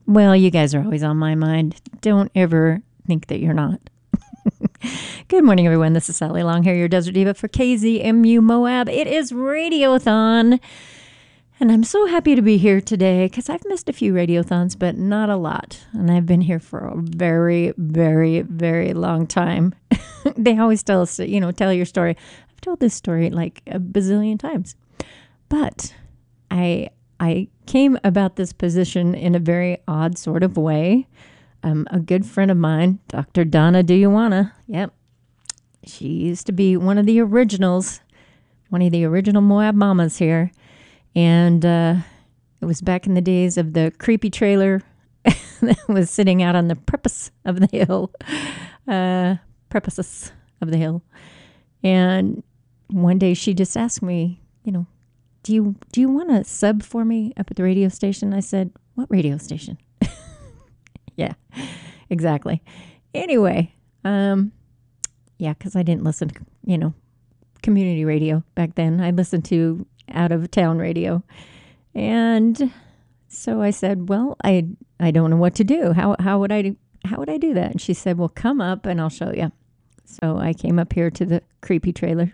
Well, you guys are always on my mind. Don't ever think that you're not. Good morning, everyone. This is Sally Longhair, your Desert Diva for KZMU Moab. It is Radiothon, and I'm so happy to be here today because I've missed a few Radiothons, but not a lot. And I've been here for a very, very, very long time. They always tell us, tell your story. I've told this story like a bazillion times. But I came about this position in a very odd sort of way. A good friend of mine, Dr. Donna Do You Wanna? Yep. She used to be one of the originals, one of the original Moab mamas here. And it was back in the days of the creepy trailer that was sitting out on the precipice of the hill. Precipice of the hill. And one day she just asked me, do you want to sub for me up at the radio station? I said, what radio station? Yeah, exactly. Anyway, because I didn't listen to, community radio back then. I listened to out-of-town radio. And so I said, well, I don't know what to do. How would I do that? And she said, well, come up and I'll show you. So I came up here to the creepy trailer.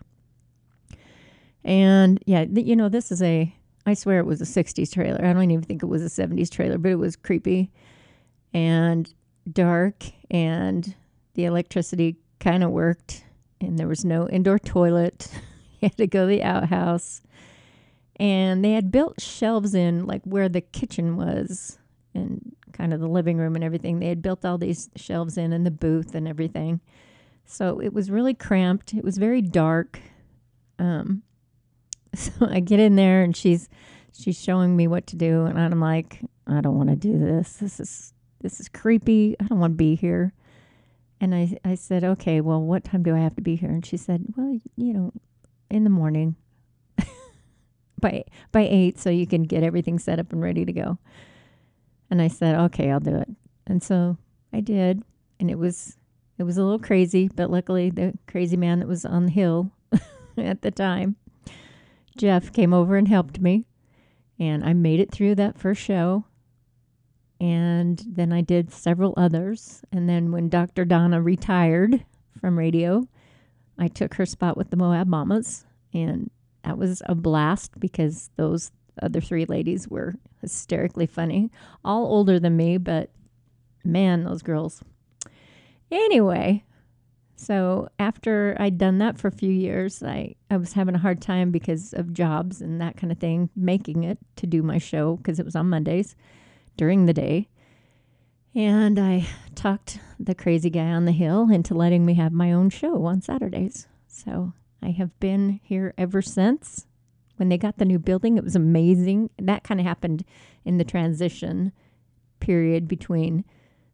And yeah, this is I swear it was a 60s trailer. I don't even think it was a 70s trailer, but it was creepy and dark, and the electricity kind of worked, and there was no indoor toilet. You had to go to the outhouse, and they had built shelves in like where the kitchen was and kind of the living room and everything. They had built all these shelves in the booth and everything. So it was really cramped. It was very dark. So I get in there and she's showing me what to do, and I'm like, I don't want to do this. This is creepy. I don't want to be here. And I said, okay, well, what time do I have to be here? And she said, well, in the morning by 8, so you can get everything set up and ready to go. And I said, okay, I'll do it. And so I did, and it was a little crazy, but luckily the crazy man that was on the hill at the time, Jeff, came over and helped me, and I made it through that first show. And then I did several others. And then when Dr. Donna retired from radio, I took her spot with the Moab Mamas. And that was a blast because those other 3 ladies were hysterically funny. All older than me, but man, those girls. Anyway, so after I'd done that for a few years, I was having a hard time because of jobs and that kind of thing, making it to do my show because it was on Mondays during the day. And I talked the crazy guy on the hill into letting me have my own show on Saturdays. So I have been here ever since. When they got the new building, it was amazing. That kind of happened in the transition period between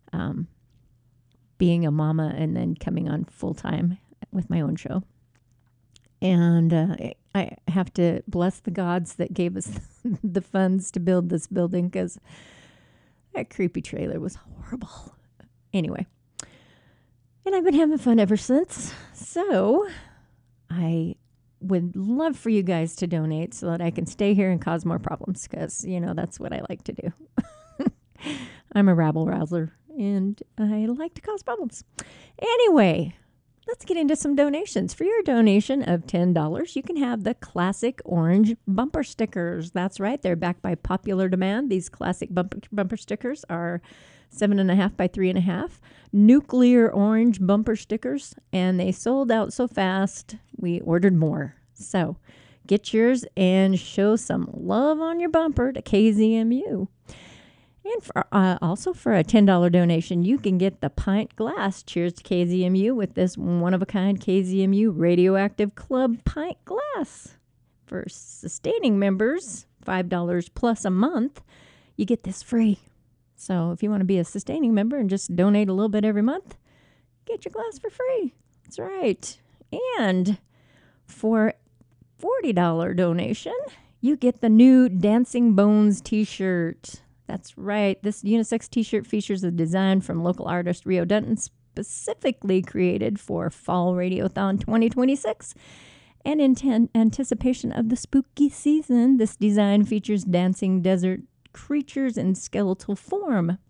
being a mama and then coming on full-time with my own show. And I have to bless the gods that gave us the funds to build this building because that creepy trailer was horrible. Anyway, and I've been having fun ever since. So I would love for you guys to donate so that I can stay here and cause more problems because, that's what I like to do. I'm a rabble-rouser, and I like to cause problems. Anyway, let's get into some donations. For your donation of $10, you can have the classic orange bumper stickers. That's right. They're backed by popular demand. These classic bumper stickers are 7.5 by 3.5 nuclear orange bumper stickers, and they sold out so fast we ordered more. So get yours and show some love on your bumper to KZMU. And for, also for a $10 donation, you can get the pint glass. Cheers to KZMU with this one-of-a-kind KZMU Radioactive Club pint glass. For sustaining members, $5 plus a month, you get this free. So if you want to be a sustaining member and just donate a little bit every month, get your glass for free. That's right. And for $40 donation, you get the new Dancing Bones t-shirt. That's right. This unisex t-shirt features a design from local artist Rio Dunton, specifically created for Fall Radiothon 2026. And in anticipation of the spooky season, this design features dancing desert creatures in skeletal form.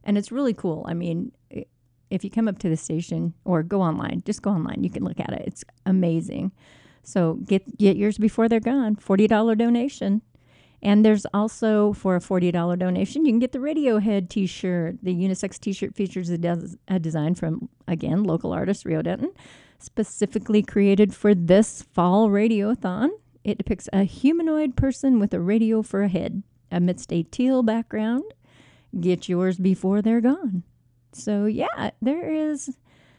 And it's really cool. I mean, if you come up to the station or go online, just go online. You can look at it. It's amazing. So get yours before they're gone. $40 donation. And there's also, for a $40 donation, you can get the Radiohead t-shirt. The unisex t-shirt features a design from, again, local artist Rio Denton, specifically created for this fall radiothon. It depicts a humanoid person with a radio for a head amidst a teal background. Get yours before they're gone. So yeah, there is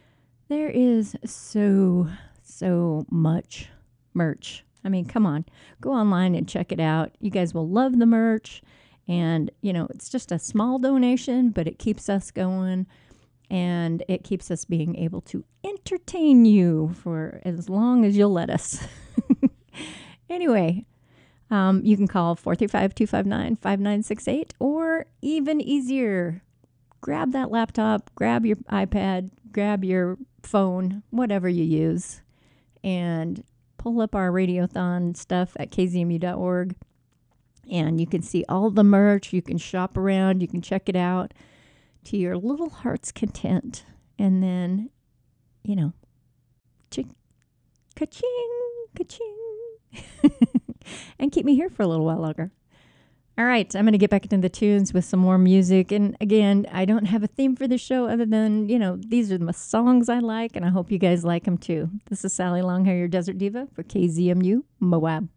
so much merch. I mean, come on, go online and check it out. You guys will love the merch. And, it's just a small donation, but it keeps us going and it keeps us being able to entertain you for as long as you'll let us. Anyway, you can call 435-259-5968, or even easier, grab that laptop, grab your iPad, grab your phone, whatever you use, and pull up our Radiothon stuff at kzmu.org. And you can see all the merch. You can shop around. You can check it out to your little heart's content. And then, ka-ching, ka-ching. And keep me here for a little while longer. All right, I'm going to get back into the tunes with some more music. And again, I don't have a theme for the show other than, these are the songs I like, and I hope you guys like them too. This is Sally Longhair, your Desert Diva for KZMU Moab.